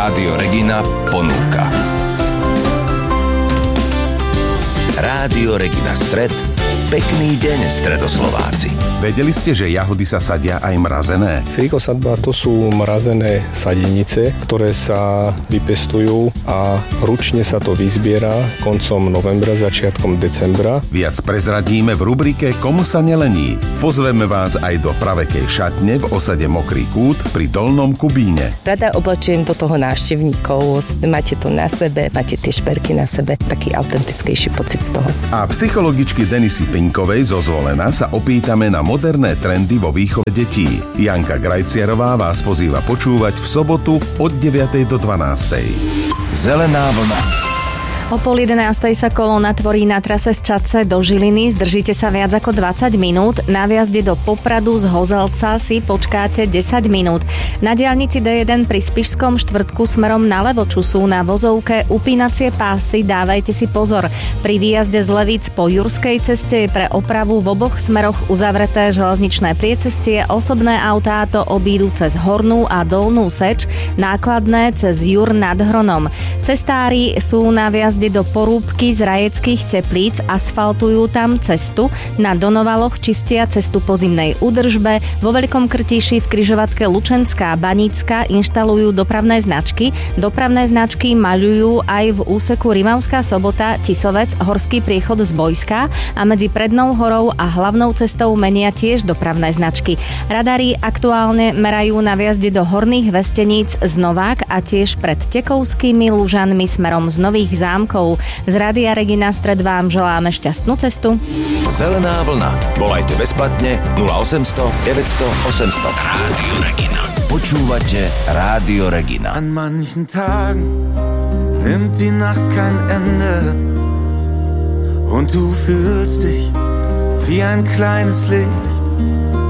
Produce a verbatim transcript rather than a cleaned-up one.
Rádio Regina ponúka. Rádio Regina Stred. Pekný deň, Stredoslováci. Vedeli ste, že jahody sa sadia aj mrazené? Fríkosadba to sú mrazené sadenice, ktoré sa vypestujú a ručne sa to vyzbiera koncom novembra, začiatkom decembra. Viac prezradíme v rubrike Komu sa nelení. Pozveme vás aj do pravekej šatne v osade Mokrý kút pri Dolnom Kubíne. Rada oblečiem do toho návštevníkov. Máte to na sebe, máte tie šperky na sebe. Taký autentickejší pocit z toho. A psychologičky Denisy Pinkovej zo Zvolena sa opýtame na moderné trendy vo výchove detí. Janka Grajciarová vás pozýva počúvať v sobotu od deviatej do dvanástej. Zelená vlna. O pol jedenástej sa kolóna tvorí na trase z Čadce do Žiliny. Zdržíte sa viac ako dvadsať minút. Na viazde do Popradu z Hozelca si počkáte desať minút. Na diaľnici dé jeden pri Spišskom štvrtku smerom na Levoču sú na vozovke upínacie pásy. Dávajte si pozor. Pri výjazde z Levíc po Jurskej ceste je pre opravu v oboch smeroch uzavreté železničné priecestie. Osobné autá to obídu cez Hornú a Dolnú Seč, nákladné cez Jur nad Hronom. Cestári sú na viazde do Porúbky z Rajeckých Teplíc, asfaltujú tam cestu. Na Donovaloch čistia cestu po zimnej údržbe. Vo Veľkom Krtíši v križovatke Lučenská Banícka inštalujú dopravné značky. Dopravné značky maľujú aj v úseku Rimavská Sobota, Tisovec, Horský priechod z Bojska a medzi Prednou horou a hlavnou cestou menia tiež dopravné značky. Radary aktuálne merajú na viazde do Horných Vesteníc z Novák a tiež pred Tekovskými Lužanmi smerom z Nových Zámkov. Z Rádia Regina Stred vám želáme šťastnú cestu. Zelená vlna. Volajte bezplatne nula osemsto deväťsto osemsto. Rádio Regina. Počúvate Rádio Regina. An manchen Tagen nimmt die Nacht kein Ende und du fühlst dich wie ein kleines Licht